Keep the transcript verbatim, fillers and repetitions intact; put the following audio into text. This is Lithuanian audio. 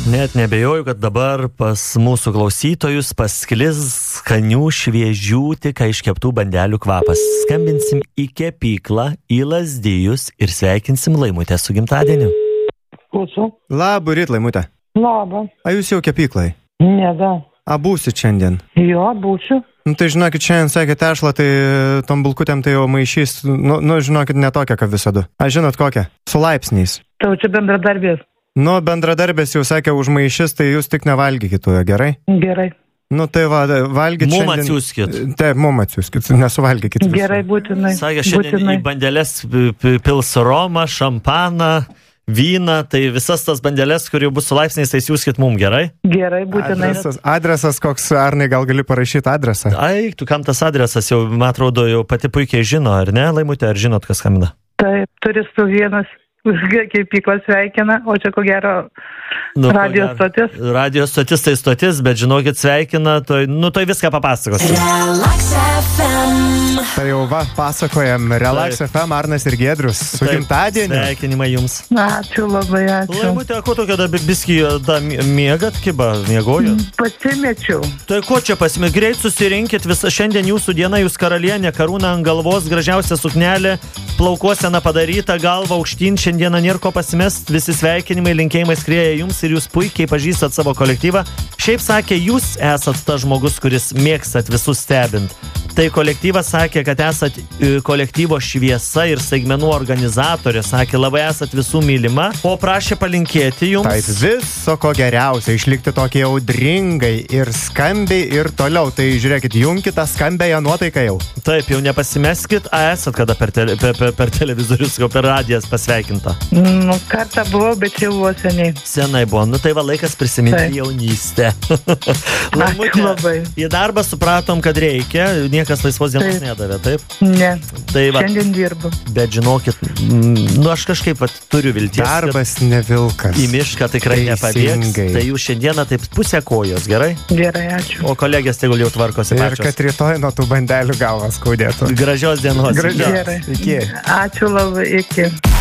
Net nebejoju, kad dabar pas mūsų klausytojus pasklis skanių, šviežių, tik iškeptų bandelių kvapas. Skambinsim į kepyklą, į Lazdijus ir sveikinsim Laimutę su gimtadieniu. Klausiu. Labą ryt, Laimutė. Labą. A jūs jau kepyklai? Ne, da. A būsit šiandien? Jo, būsiu. Nu tai žinokit, šiandien sakė tešlą, tai tom bulkutėm tai jau maišys, nu, nu žinokit, ne tokia, kaip visada. A žinot kokią? Su laipsniais. Tau čia bendradarbės. Nu, bendradarbės jau sakė užmaišys, tai jūs tik nevalgykit, gerai? Gerai. Nu tai va, valgykit Mum šiandien. atsiųskit. Taip, mum atsiųskit, nesuvalgykit viso. Gerai, būtinai. Sakė, šiandien būtinai. į bandelės pils romą, šampaną, vyną, tai visas tas bandelės, kur jau bus su laipsniais, tai siūskit mum, gerai? Gerai, būtinai. Adresas, adresas koks, Arnai, gal gali parašyti adresą? Ai, tu kam tas adresas jau, man atrodo, jau pati puikiai žino, ar ne, Laimutė, ar žinot, kas skambina? Taip, turistų vienas kepyklas sveikina, o čia ko gero Nu, radio ko gero, stotis. Radio stotis tai stotis, bet žinokit, sveikina, toj, nu toj viską papasakos. Relax F M. Tai jau va, pasakojam, Relax F M, Arnas ir Giedrius, su Taip, gimtadieniu. Sveikinimai jums. Ačiū labai, ačiū. Laimutė, ko tokio da biskį da miegat, kiba, miegojo? Pasimečiau. Tai ko čia pasimė, greit susirinkit, visą šiandien jūsų diena, jūs karalienė, karūna ant galvos, gražiausia suknelė, plaukuosena padaryta, galva aukštyn, šiandieną nėra ko pasimest, visi sveikinimai, linkėjimai skrieja jums ir jūs puikiai pažįstat savo kolektyvą. Šiaip sakė, jūs esat tas žmogus, kuris mėgstat visus stebint. Tai kolektyvas sakė, kad esat kolektyvo šviesa ir staigmenų organizatorė, sakė, labai esat visų mylima, o prašė palinkėti jums. Taip, viso ko geriausia, išlikti tokie audringai ir skambiai ir toliau. Tai žiūrėkit, junkit tą skambėją nuotaiką jau. Taip, jau nepasimeskit, a esat kada per, tele, per, per, per televizorius, jau per radijas pasveikinta. Nu, kartą buvau, bet jau buvo seniai. Senai buvo, nu tai va laikas prisiminti Taip. jaunystę. Ačiū labai. Į darbą supratom, kad reikia, niekas laisvos dienos Taip. nedavė, taip? Ne, Tai va, šiandien dirbu. bet žinokit, mm, nu aš kažkaip va, turiu vilties, Darbas ne vilkas. kad į mišką tikrai nepabėgs. Teisingai. Tai jūs šiandieną taip pusę kojos, gerai? Gerai, ačiū. O kolegės tegul jau tvarkosi Ir pačios. kad rytoj nuo tų bandelių galvas skaudėtų. Gražios dienos. Gražios. Gerai. Iki. Ačiū labai, iki.